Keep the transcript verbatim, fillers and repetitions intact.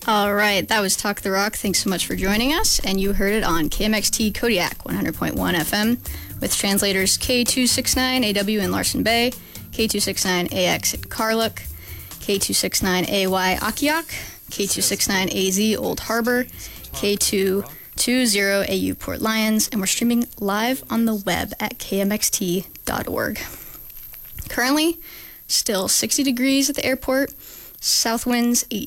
All right, that was Talk the Rock. Thanks so much for joining us. And you heard it on K M X T Kodiak one hundred point one F M with translators K two sixty-nine A W in Larson Bay, K two sixty-nine A X in Carluck, K two sixty-nine A Y Akiak, K two sixty-nine A Z Old Harbor, K two twenty A U Port Lions, and we're streaming live on the web at K M X T dot org. Currently, still sixty degrees at the airport, south winds